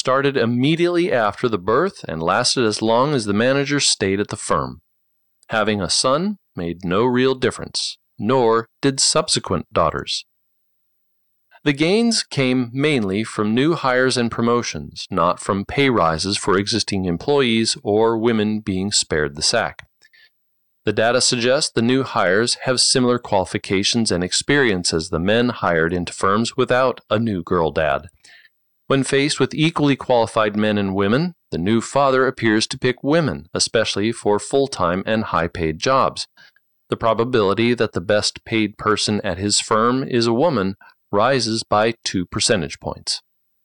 started immediately after the birth and lasted as long as the manager stayed at the firm. Having a son made no real difference, nor did subsequent daughters. The gains came mainly from new hires and promotions, not from pay rises for existing employees or women being spared the sack. The data suggests the new hires have similar qualifications and experience as the men hired into firms without a new girl dad. When faced with equally qualified men and women, the new father appears to pick women, especially for full-time and high-paid jobs. The probability that the best paid person at his firm is a woman rises by 2 percentage points.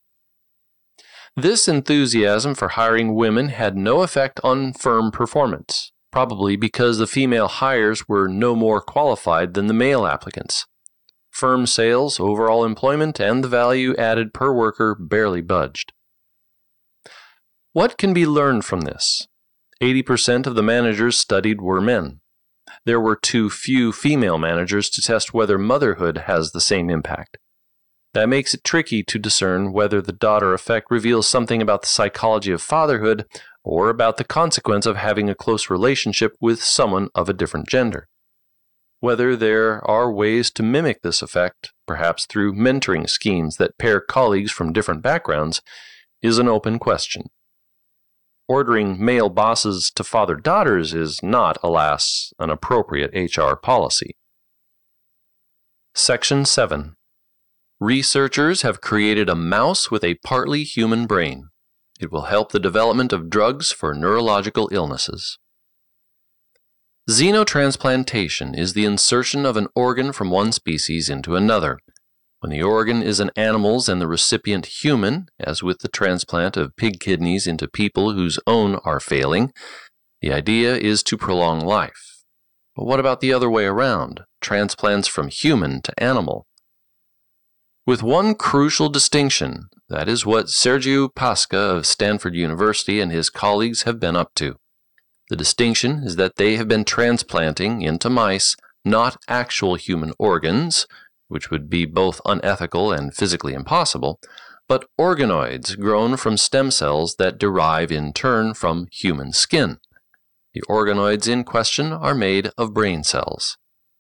This enthusiasm for hiring women had no effect on firm performance, probably because the female hires were no more qualified than the male applicants. Firm sales, overall employment, and the value added per worker barely budged. What can be learned from this? 80% of the managers studied were men. There were too few female managers to test whether motherhood has the same impact. That makes it tricky to discern whether the daughter effect reveals something about the psychology of fatherhood or about the consequence of having a close relationship with someone of a different gender. Whether there are ways to mimic this effect, perhaps through mentoring schemes that pair colleagues from different backgrounds, is an open question. Ordering male bosses to father daughters is not, alas, an appropriate HR policy. Section 7. Researchers have created a mouse with a partly human brain. It will help the development of drugs for neurological illnesses. Xenotransplantation is the insertion of an organ from one species into another. When the organ is an animal's and the recipient human, as with the transplant of pig kidneys into people whose own are failing, the idea is to prolong life. But what about the other way around, transplants from human to animal? With one crucial distinction, that is what Sergiu Pasca of Stanford University and his colleagues have been up to. The distinction is that they have been transplanting into mice not actual human organs, which would be both unethical and physically impossible, but organoids grown from stem cells that derive in turn from human skin. The organoids in question are made of brain cells.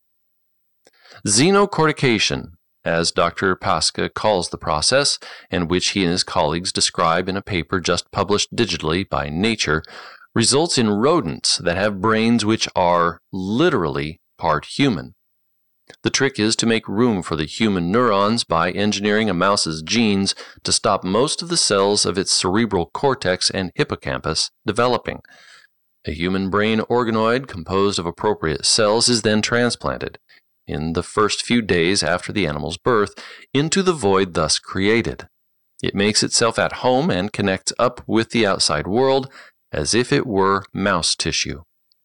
Xenocortication, as Dr. Pasca calls the process, and which he and his colleagues describe in a paper just published digitally by Nature, results in rodents that have brains which are literally part human. The trick is to make room for the human neurons by engineering a mouse's genes to stop most of the cells of its cerebral cortex and hippocampus developing. A human brain organoid composed of appropriate cells is then transplanted, in the first few days after the animal's birth, into the void thus created. It makes itself at home and connects up with the outside world as if it were mouse tissue.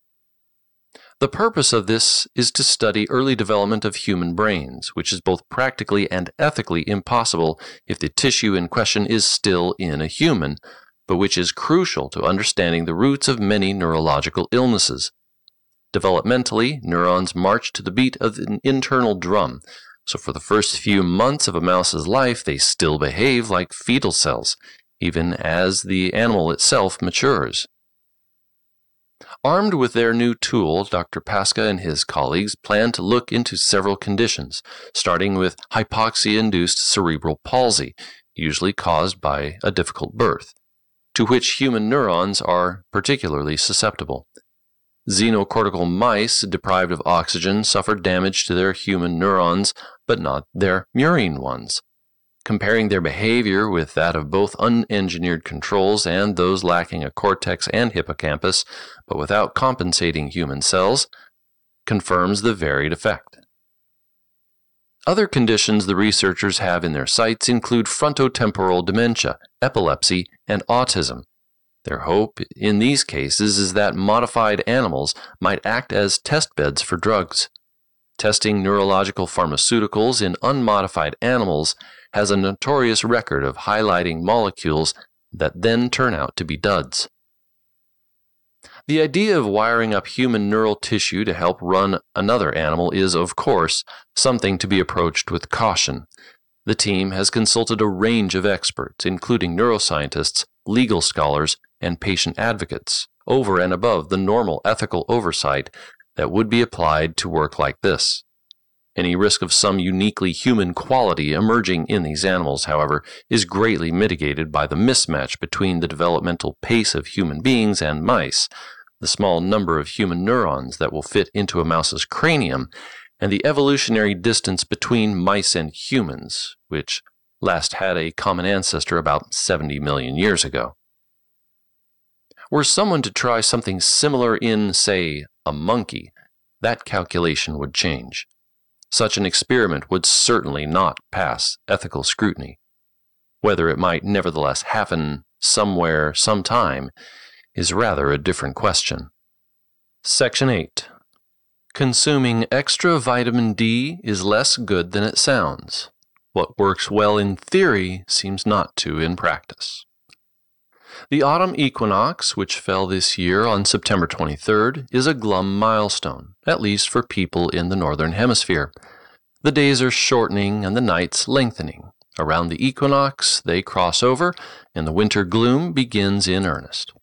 The purpose of this is to study early development of human brains, which is both practically and ethically impossible if the tissue in question is still in a human, but which is crucial to understanding the roots of many neurological illnesses. Developmentally, neurons march to the beat of an internal drum, so for the first few months of a mouse's life they still behave like fetal cells, even as the animal itself matures. Armed with their new tool, Dr. Pasca and his colleagues plan to look into several conditions, starting with hypoxia-induced cerebral palsy, usually caused by a difficult birth, to which human neurons are particularly susceptible. Xenocortical mice deprived of oxygen suffered damage to their human neurons, but not their murine ones. Comparing their behavior with that of both unengineered controls and those lacking a cortex and hippocampus, but without compensating human cells, confirms the varied effect. Other conditions the researchers have in their sights include frontotemporal dementia, epilepsy, and autism. Their hope in these cases is that modified animals might act as test beds for drugs. Testing neurological pharmaceuticals in unmodified animals has a notorious record of highlighting molecules that then turn out to be duds. The idea of wiring up human neural tissue to help run another animal is, of course, something to be approached with caution. The team has consulted a range of experts, including neuroscientists, legal scholars, and patient advocates, over and above the normal ethical oversight that would be applied to work like this. Any risk of some uniquely human quality emerging in these animals, however, is greatly mitigated by the mismatch between the developmental pace of human beings and mice, the small number of human neurons that will fit into a mouse's cranium, and the evolutionary distance between mice and humans, which last had a common ancestor about 70 million years ago. Were someone to try something similar in, say, a monkey, that calculation would change. Such an experiment would certainly not pass ethical scrutiny. Whether it might nevertheless happen somewhere, sometime, is rather a different question. Section 8. Consuming extra vitamin D is less good than it sounds. What works well in theory seems not to in practice. The autumn equinox, which fell this year on September 23rd, is a glum milestone, at least for people in the northern hemisphere. The days are shortening and the nights lengthening. Around the equinox, they cross over, and the winter gloom begins in earnest.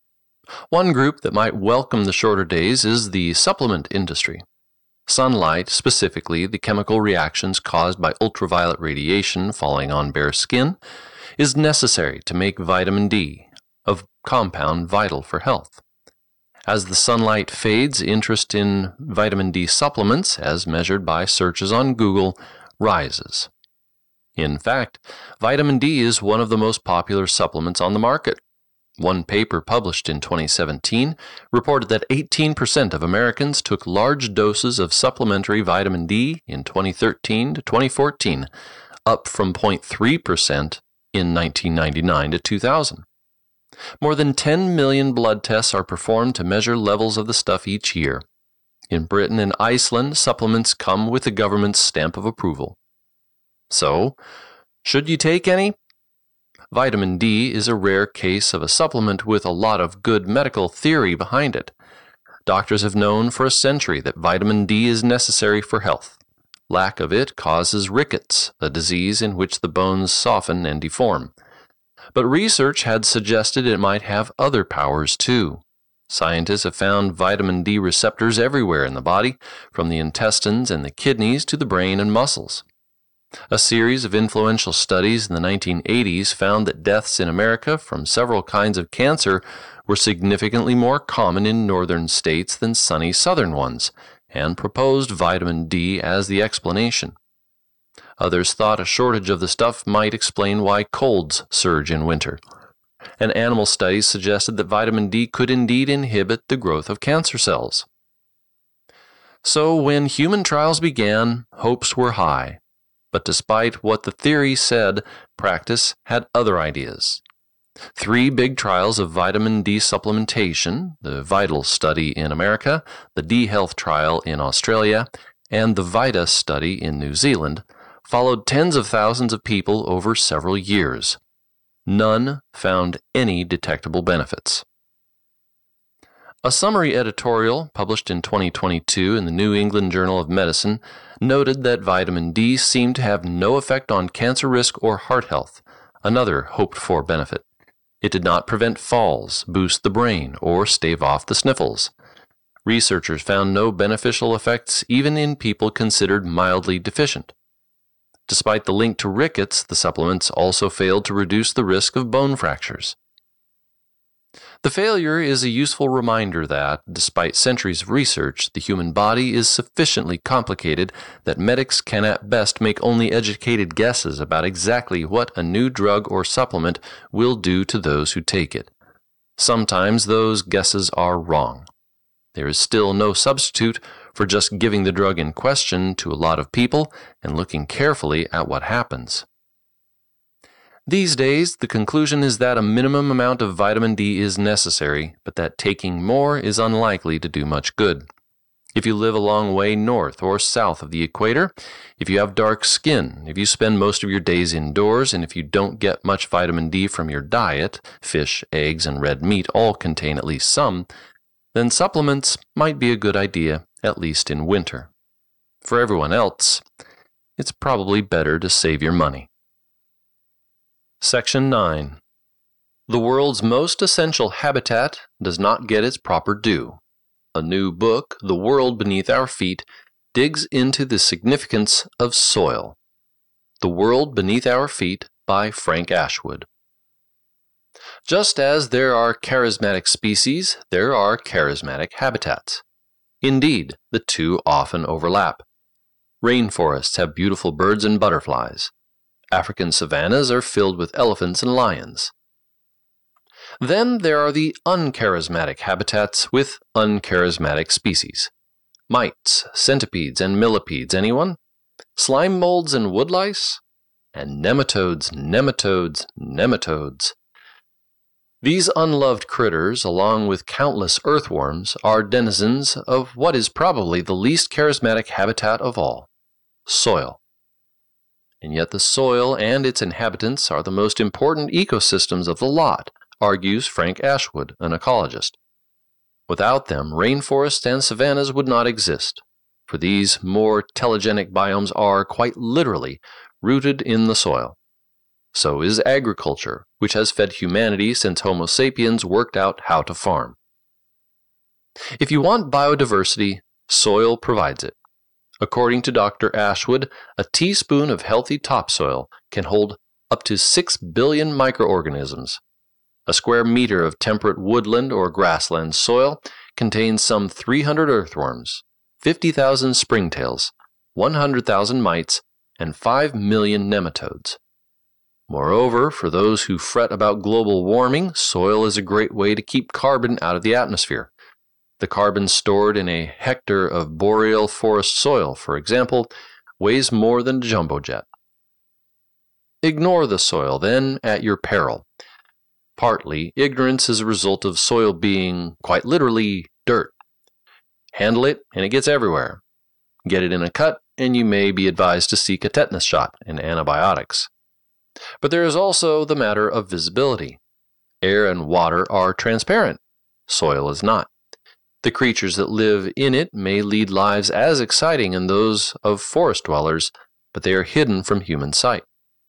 One group that might welcome the shorter days is the supplement industry. Sunlight, specifically the chemical reactions caused by ultraviolet radiation falling on bare skin, is necessary to make vitamin D, a compound vital for health. As the sunlight fades, interest in vitamin D supplements, as measured by searches on Google, rises. In fact, vitamin D is one of the most popular supplements on the market. One paper published in 2017 reported that 18% of Americans took large doses of supplementary vitamin D in 2013 to 2014, up from 0.3% in 1999 to 2000. More than 10 million blood tests are performed to measure levels of the stuff each year. In Britain and Iceland, supplements come with the government's stamp of approval. So, should you take any? Vitamin D is a rare case of a supplement with a lot of good medical theory behind it. Doctors have known for a century that vitamin D is necessary for health. Lack of it causes rickets, a disease in which the bones soften and deform. But research had suggested it might have other powers too. Scientists have found vitamin D receptors everywhere in the body, from the intestines and the kidneys to the brain and muscles. A series of influential studies in the 1980s found that deaths in America from several kinds of cancer were significantly more common in northern states than sunny southern ones, and proposed vitamin D as the explanation. Others thought a shortage of the stuff might explain why colds surge in winter. And animal studies suggested that vitamin D could indeed inhibit the growth of cancer cells. So when human trials began, hopes were high. But despite what the theory said, practice had other ideas. 3 big trials of vitamin D supplementation, the VITAL study in America, the D-Health trial in Australia, and the VITA study in New Zealand, followed tens of thousands of people over several years. None found any detectable benefits. A summary editorial published in 2022 in the New England Journal of Medicine noted that vitamin D seemed to have no effect on cancer risk or heart health, another hoped-for benefit. It did not prevent falls, boost the brain, or stave off the sniffles. Researchers found no beneficial effects even in people considered mildly deficient. Despite the link to rickets, the supplements also failed to reduce the risk of bone fractures. The failure is a useful reminder that, despite centuries of research, the human body is sufficiently complicated that medics can at best make only educated guesses about exactly what a new drug or supplement will do to those who take it. Sometimes those guesses are wrong. There is still no substitute for just giving the drug in question to a lot of people and looking carefully at what happens. These days, the conclusion is that a minimum amount of vitamin D is necessary, but that taking more is unlikely to do much good. If you live a long way north or south of the equator, if you have dark skin, if you spend most of your days indoors, and if you don't get much vitamin D from your diet, fish, eggs, and red meat all contain at least some, then supplements might be a good idea, at least in winter. For everyone else, it's probably better to save your money. Section 9. The world's most essential habitat does not get its proper due. A new book, The World Beneath Our Feet, digs into the significance of soil. The World Beneath Our Feet by Frank Ashwood. Just as there are charismatic species, there are charismatic habitats. Indeed, the two often overlap. Rainforests have beautiful birds and butterflies. African savannas are filled with elephants and lions. Then there are the uncharismatic habitats with uncharismatic species. Mites, centipedes, and millipedes, anyone? Slime molds and woodlice? And nematodes, nematodes, nematodes. These unloved critters, along with countless earthworms, are denizens of what is probably the least charismatic habitat of all, soil. And yet the soil and its inhabitants are the most important ecosystems of the lot, argues Frank Ashwood, an ecologist. Without them, rainforests and savannas would not exist, for these more telegenic biomes are, quite literally, rooted in the soil. So is agriculture, which has fed humanity since Homo sapiens worked out how to farm. If you want biodiversity, soil provides it. According to Dr. Ashwood, a teaspoon of healthy topsoil can hold up to 6 billion microorganisms. A square meter of temperate woodland or grassland soil contains some 300 earthworms, 50,000 springtails, 100,000 mites, and 5 million nematodes. Moreover, for those who fret about global warming, soil is a great way to keep carbon out of the atmosphere. The carbon stored in a hectare of boreal forest soil, for example, weighs more than a jumbo jet. Ignore the soil, then, at your peril. Partly, ignorance is a result of soil being, quite literally, dirt. Handle it, and it gets everywhere. Get it in a cut, and you may be advised to seek a tetanus shot and antibiotics. But there is also the matter of visibility. Air and water are transparent. Soil is not. The creatures that live in it may lead lives as exciting as those of forest dwellers, but they are hidden from human sight.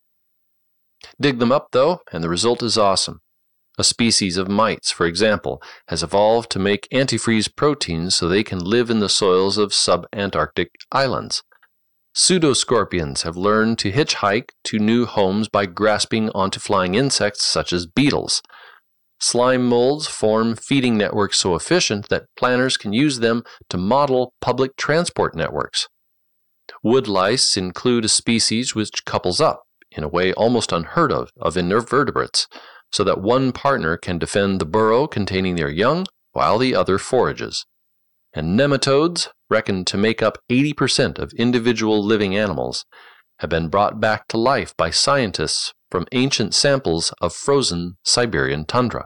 Dig them up, though, and the result is awesome. A species of mites, for example, has evolved to make antifreeze proteins so they can live in the soils of subantarctic islands. Pseudoscorpions have learned to hitchhike to new homes by grasping onto flying insects such as beetles. Slime molds form feeding networks so efficient that planners can use them to model public transport networks. Woodlice include a species which couples up, in a way almost unheard of invertebrates, so that one partner can defend the burrow containing their young while the other forages. And nematodes, reckoned to make up 80% of individual living animals, have been brought back to life by scientists from ancient samples of frozen Siberian tundra.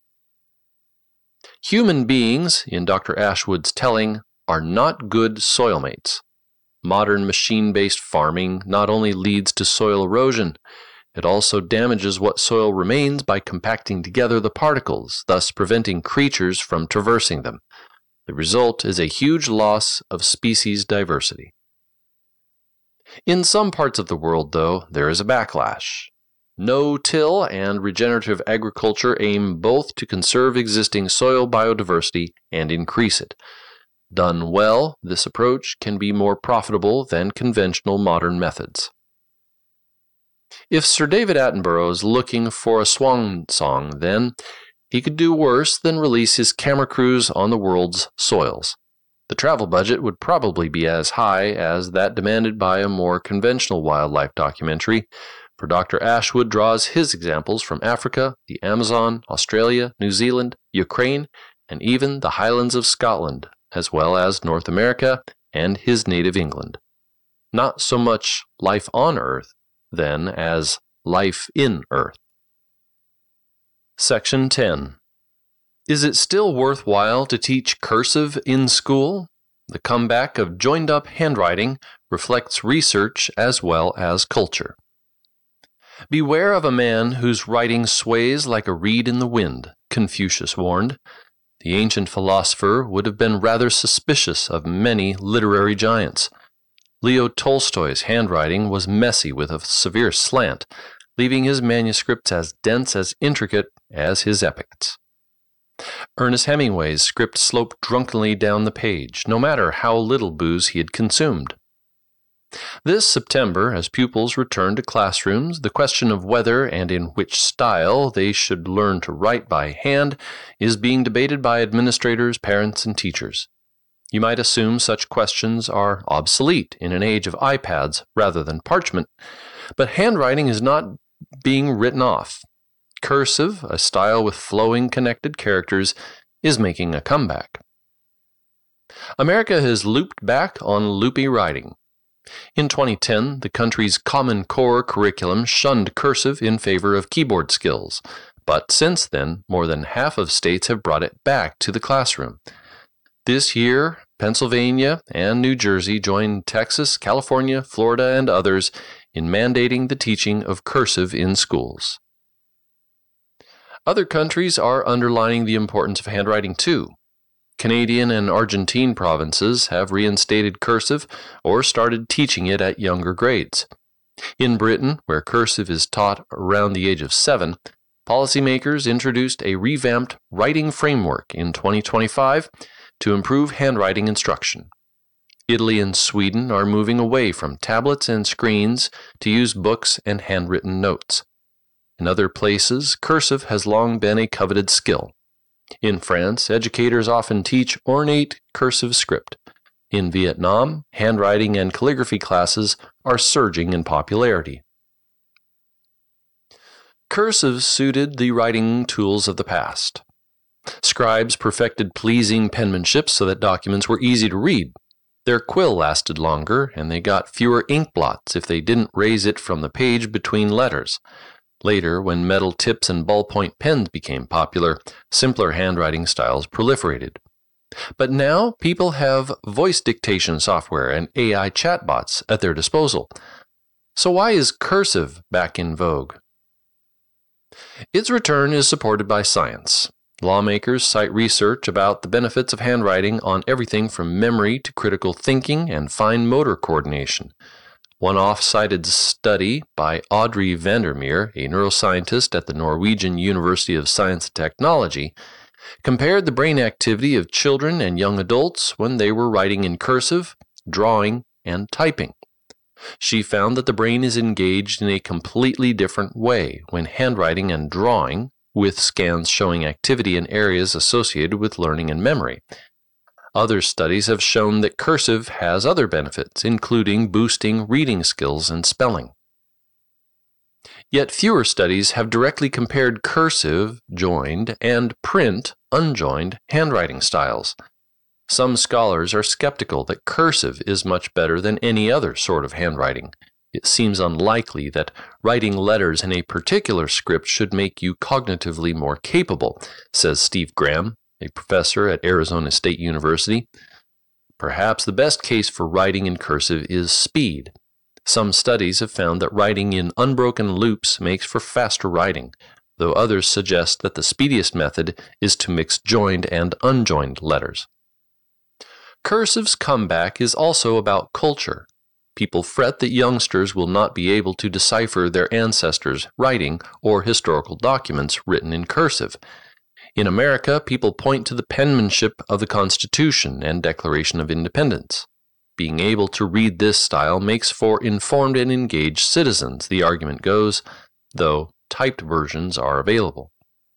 Human beings, in Dr. Ashwood's telling, are not good soil mates. Modern machine-based farming not only leads to soil erosion, it also damages what soil remains by compacting together the particles, thus preventing creatures from traversing them. The result is a huge loss of species diversity. In some parts of the world, though, there is a backlash. No-till and regenerative agriculture aim both to conserve existing soil biodiversity and increase it. Done well, this approach can be more profitable than conventional modern methods. If Sir David Attenborough is looking for a swan song, then he could do worse than release his camera crews on the world's soils. The travel budget would probably be as high as that demanded by a more conventional wildlife documentary, for Dr. Ashwood draws his examples from Africa, the Amazon, Australia, New Zealand, Ukraine, and even the Highlands of Scotland, as well as North America and his native England. Not so much life on Earth, then, as life in Earth. Section 10. Is it still worthwhile to teach cursive in school? The comeback of joined-up handwriting reflects research as well as culture. Beware of a man whose writing sways like a reed in the wind, Confucius warned. The ancient philosopher would have been rather suspicious of many literary giants. Leo Tolstoy's handwriting was messy with a severe slant, leaving his manuscripts as dense as intricate as his epics. Ernest Hemingway's script sloped drunkenly down the page, no matter how little booze he had consumed. This September, as pupils return to classrooms, the question of whether and in which style they should learn to write by hand is being debated by administrators, parents, and teachers. You might assume such questions are obsolete in an age of iPads rather than parchment, but handwriting is not being written off. Cursive, a style with flowing connected characters, is making a comeback. America has looped back on loopy writing. In 2010, the country's Common Core curriculum shunned cursive in favor of keyboard skills, but since then, more than half of states have brought it back to the classroom. This year, Pennsylvania and New Jersey joined Texas, California, Florida, and others in mandating the teaching of cursive in schools. Other countries are underlining the importance of handwriting too. Canadian and Argentine provinces have reinstated cursive or started teaching it at younger grades. In Britain, where cursive is taught around the age of 7, policymakers introduced a revamped writing framework in 2025 to improve handwriting instruction. Italy and Sweden are moving away from tablets and screens to use books and handwritten notes. In other places, cursive has long been a coveted skill. In France, educators often teach ornate cursive script. In Vietnam, handwriting and calligraphy classes are surging in popularity. Cursive suited the writing tools of the past. Scribes perfected pleasing penmanship so that documents were easy to read. Their quill lasted longer, and they got fewer ink blots if they didn't raise it from the page between letters. Later, when metal tips and ballpoint pens became popular, simpler handwriting styles proliferated. But now, people have voice dictation software and AI chatbots at their disposal. So why is cursive back in vogue? Its return is supported by science. Lawmakers cite research about the benefits of handwriting on everything from memory to critical thinking and fine motor coordination. One oft-cited study by Audrey Vandermeer, a neuroscientist at the Norwegian University of Science and Technology, compared the brain activity of children and young adults when they were writing in cursive, drawing, and typing. She found that the brain is engaged in a completely different way when handwriting and drawing, with scans showing activity in areas associated with learning and memory. Other studies have shown that cursive has other benefits, including boosting reading skills and spelling. Yet fewer studies have directly compared cursive, joined, and print, unjoined, handwriting styles. Some scholars are skeptical that cursive is much better than any other sort of handwriting. It seems unlikely that writing letters in a particular script should make you cognitively more capable, says Steve Graham, a professor at Arizona State University. Perhaps the best case for writing in cursive is speed. Some studies have found that writing in unbroken loops makes for faster writing, though others suggest that the speediest method is to mix joined and unjoined letters. Cursive's comeback is also about culture. People fret that youngsters will not be able to decipher their ancestors' writing or historical documents written in cursive. In America, people point to the penmanship of the Constitution and Declaration of Independence. Being able to read this style makes for informed and engaged citizens, the argument goes, though typed versions are available.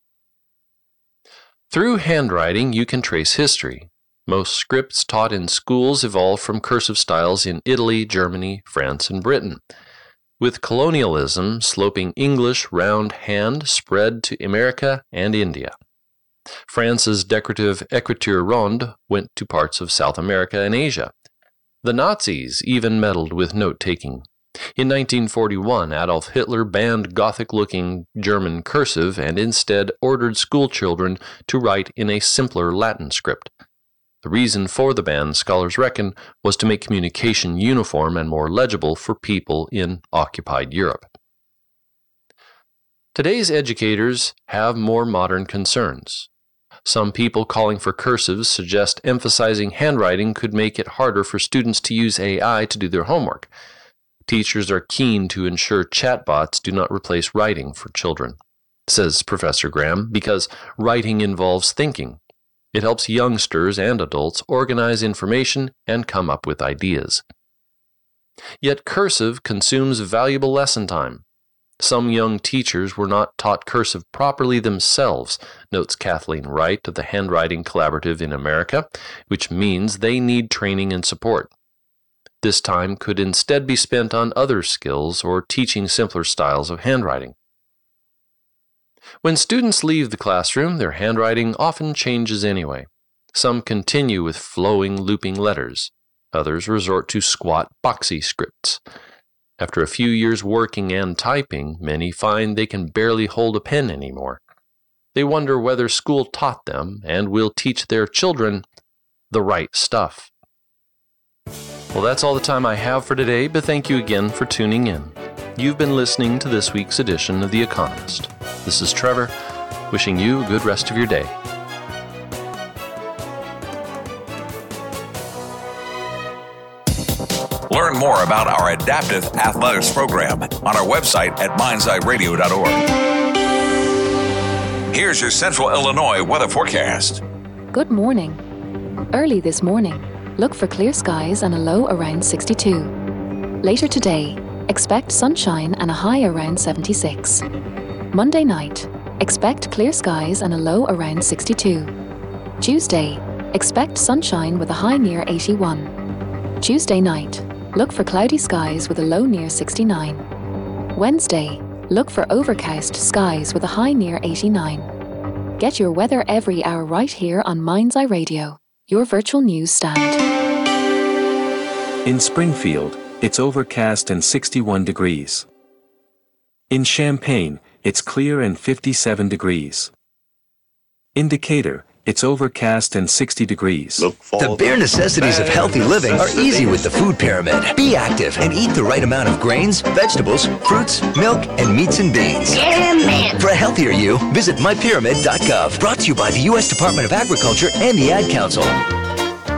Through handwriting, you can trace history. Most scripts taught in schools evolved from cursive styles in Italy, Germany, France, and Britain. With colonialism sloping English round hand spread to America and India. France's decorative écriture ronde went to parts of South America and Asia. The Nazis even meddled with note-taking. In 1941, Adolf Hitler banned Gothic-looking German cursive and instead ordered schoolchildren to write in a simpler Latin script. The reason for the ban, scholars reckon, was to make communication uniform and more legible for people in occupied Europe. Today's educators have more modern concerns. Some people calling for cursives suggest emphasizing handwriting could make it harder for students to use AI to do their homework. Teachers are keen to ensure chatbots do not replace writing for children, says Professor Graham, because writing involves thinking. It helps youngsters and adults organize information and come up with ideas. Yet cursive consumes valuable lesson time. Some young teachers were not taught cursive properly themselves, notes Kathleen Wright of the Handwriting Collaborative in America, which means they need training and support. This time could instead be spent on other skills or teaching simpler styles of handwriting. When students leave the classroom, their handwriting often changes anyway. Some continue with flowing, looping letters. Others resort to squat, boxy scripts. After a few years working and typing, many find they can barely hold a pen anymore. They wonder whether school taught them and will teach their children the right stuff. Well, that's all the time I have for today, but thank you again for tuning in. You've been listening to this week's edition of The Economist. This is Trevor, wishing you a good rest of your day. Learn more about our Adaptive Athletics program on our website at mindseyeradio.org. Here's your Central Illinois weather forecast. Good morning. Early this morning, look for clear skies and a low around 62. Later today, expect sunshine and a high around 76. Monday night, expect clear skies and a low around 62. Tuesday, expect sunshine with a high near 81. Tuesday night, look for cloudy skies with a low near 69. Wednesday, look for overcast skies with a high near 89. Get your weather every hour right here on Mind's Eye Radio, your virtual news stand. In Springfield, it's overcast and 61 degrees. In Champaign, it's clear and 57 degrees. In Decatur, it's overcast and 60 degrees. The bare necessities of healthy living are easy with the Food Pyramid. Be active and eat the right amount of grains, vegetables, fruits, milk, and meats and beans. Yeah, man. For a healthier you, visit mypyramid.gov. Brought to you by the U.S. Department of Agriculture and the Ad Council.